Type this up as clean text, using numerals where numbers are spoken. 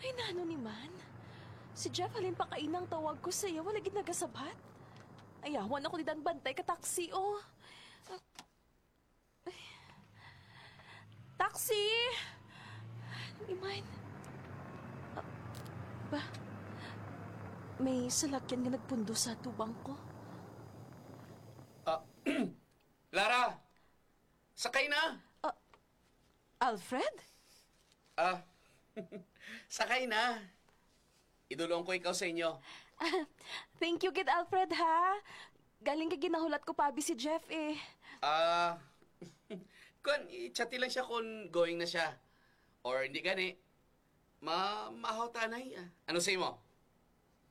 Ay, nano ni man. Si Jeff halin pa kainang tawag ko sa iya, wala gid nagasabat. Ayawan ako ni Dan bantay ka taxi, oh. Ay. Taxi! Ano ni man? Ba? May salakyan nga nagpundo sa tubang ko. Lara! Sakay na! Alfred? Sakay na. Idulong ko ikaw sa inyo. Thank you, kid Alfred, ha? Galing ka ginahulat ko pabi si Jeff, eh. Kun, i-chati lang siya kung going na siya. Or hindi gani. Mahaw tanay. Ano sa'yo mo?